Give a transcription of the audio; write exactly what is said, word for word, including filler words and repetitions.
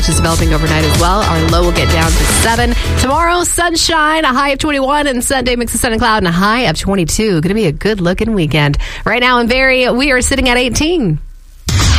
Just developing overnight as well. Our low will get down to seven. Tomorrow, sunshine, a high of twenty-one, and Sunday, mix of sun and cloud, and a high of twenty-two. Going to be a good-looking weekend. Right now in Barrie, we are sitting at eighteen.